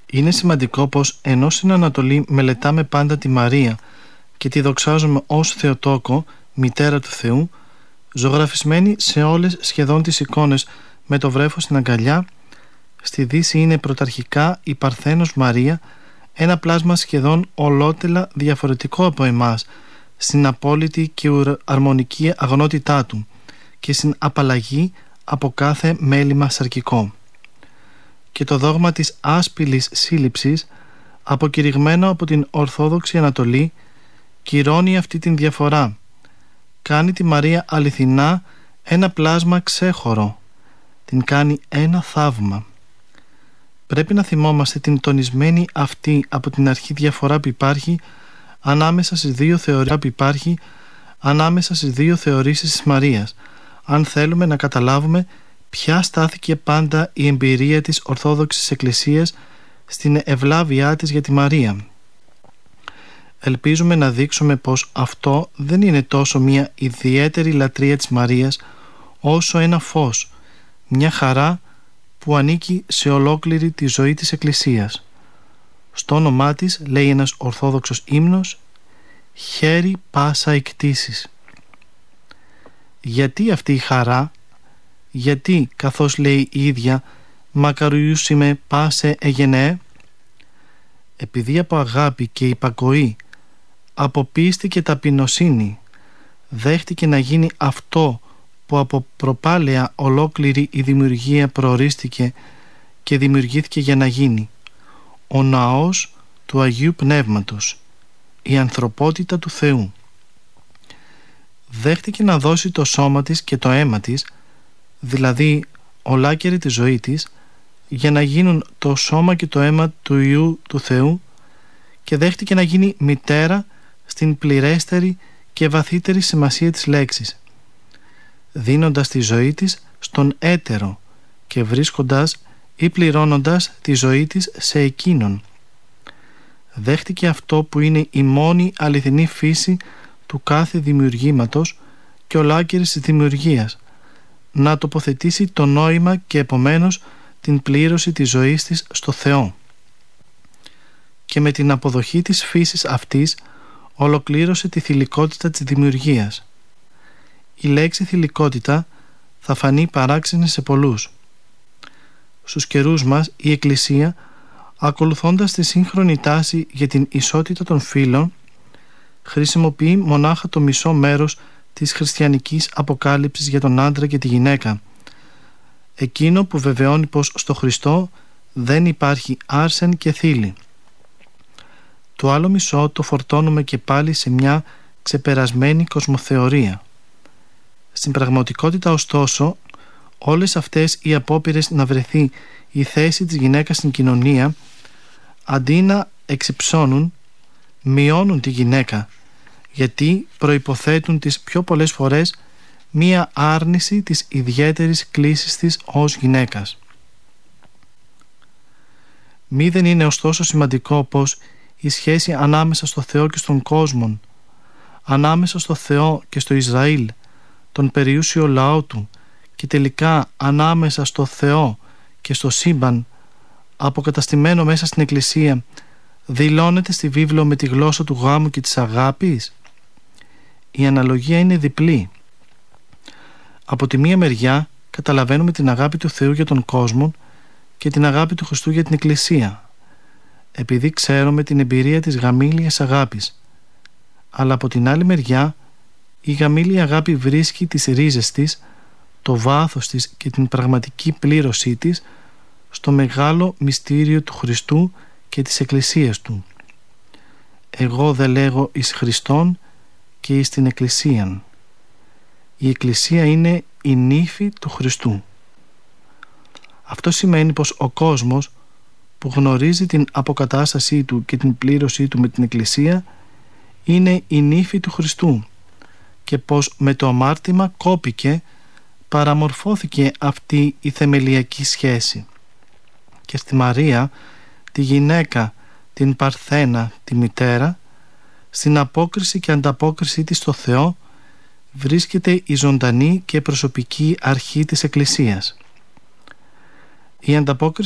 Είναι σημαντικό πως ενώ στην Ανατολή μελετάμε πάντα τη Μαρία και τη δοξάζουμε ως Θεοτόκο, μητέρα του Θεού, ζωγραφισμένη σε όλες σχεδόν τις εικόνες με το βρέφος στην αγκαλιά, στη Δύση είναι πρωταρχικά η Παρθένος Μαρία, ένα πλάσμα σχεδόν ολότελα διαφορετικό από εμάς, στην απόλυτη και αρμονική αγνότητά του και στην απαλλαγή από κάθε μέλημα σαρκικό. Και το δόγμα της άσπυλης σύλληψης, αποκηρυγμένο από την Ορθόδοξη Ανατολή, κυρώνει αυτή την διαφορά. Κάνει τη Μαρία αληθινά ένα πλάσμα ξέχωρο, την κάνει ένα θαύμα. Πρέπει να θυμόμαστε την τονισμένη αυτή από την αρχή διαφορά που υπάρχει ανάμεσα στις δύο θεωρήσεις της Μαρίας, αν θέλουμε να καταλάβουμε ποια στάθηκε πάντα η εμπειρία της Ορθόδοξης Εκκλησίας στην ευλάβειά της για τη Μαρία. Ελπίζουμε να δείξουμε πως αυτό δεν είναι τόσο μια ιδιαίτερη λατρεία της Μαρίας, όσο ένα φως, μια χαρά που ανήκει σε ολόκληρη τη ζωή της Εκκλησίας. Στο όνομά της λέει ένας Ορθόδοξος ύμνος «Χέρι πάσα η κτήσης». Γιατί αυτή η χαρά? Γιατί, καθώς λέει η ίδια, «Μακαριούσιμε πάσε εγενέ»? Επειδή από αγάπη και υπακοή, από πίστη και ταπεινοσύνη δέχτηκε να γίνει αυτό που από προπάλαια ολόκληρη η δημιουργία προορίστηκε και δημιουργήθηκε για να γίνει, ο ναός του Αγίου Πνεύματος, η ανθρωπότητα του Θεού. Δέχτηκε να δώσει το σώμα της και το αίμα της, δηλαδή ολάκερη τη ζωή της, για να γίνουν το σώμα και το αίμα του Υιού του Θεού, και δέχτηκε να γίνει μητέρα στην πληρέστερη και βαθύτερη σημασία της λέξης, δίνοντας τη ζωή της στον έτερο και βρίσκοντας ή πληρώνοντας τη ζωή της σε εκείνον. Δέχτηκε αυτό που είναι η μόνη αληθινή φύση του κάθε δημιουργήματος και ολάκερης της δημιουργίας, να τοποθετήσει το νόημα και επομένως την πλήρωση της ζωής της στο Θεό. Και με την αποδοχή της φύσης αυτής ολοκλήρωσε τη θηλυκότητα της δημιουργίας. Η λέξη θηλυκότητα θα φανεί παράξενη σε πολλούς. Στους καιρούς μας η Εκκλησία, ακολουθώντας τη σύγχρονη τάση για την ισότητα των φύλων, χρησιμοποιεί μονάχα το μισό μέρος της χριστιανικής αποκάλυψης για τον άντρα και τη γυναίκα, εκείνο που βεβαιώνει πως στο Χριστό δεν υπάρχει άρσεν και θήλη. Το άλλο μισό το φορτώνουμε και πάλι σε μια ξεπερασμένη κοσμοθεωρία. Στην πραγματικότητα, ωστόσο, όλες αυτές οι απόπειρες να βρεθεί η θέση της γυναίκας στην κοινωνία, αντί να εξυψώνουν, μειώνουν τη γυναίκα, γιατί προϋποθέτουν τις πιο πολλές φορές μία άρνηση της ιδιαίτερης κλίσης της ως γυναίκας. Μη δεν είναι ωστόσο σημαντικό πως η σχέση ανάμεσα στο Θεό και στον κόσμο, ανάμεσα στο Θεό και στο Ισραήλ, τον περιούσιο λαό του, και τελικά ανάμεσα στο Θεό και στο σύμπαν, αποκαταστημένο μέσα στην Εκκλησία, δηλώνεται στη βίβλο με τη γλώσσα του γάμου και της αγάπης? Η αναλογία είναι διπλή. Από τη μία μεριά καταλαβαίνουμε την αγάπη του Θεού για τον κόσμο και την αγάπη του Χριστού για την Εκκλησία, επειδή ξέρουμε την εμπειρία της γαμήλιας αγάπης. Αλλά από την άλλη μεριά η γαμήλια αγάπη βρίσκει τις ρίζες της, το βάθος της και την πραγματική πλήρωσή της στο μεγάλο μυστήριο του Χριστού και της Εκκλησίας του. Εγώ δε λέγω εις Χριστόν και εις την Εκκλησίαν. Η Εκκλησία είναι η νύφη του Χριστού. Αυτό σημαίνει πως ο κόσμος που γνωρίζει την αποκατάστασή του και την πλήρωσή του με την Εκκλησία είναι η νύφη του Χριστού, και πως με το αμάρτημα κόπηκε, παραμορφώθηκε αυτή η θεμελιακή σχέση. Και στη Μαρία, τη γυναίκα, την Παρθένα, τη μητέρα, στην απόκριση και ανταπόκριση της στο Θεό, βρίσκεται η ζωντανή και προσωπική αρχή της Εκκλησίας. Η ανταπόκριση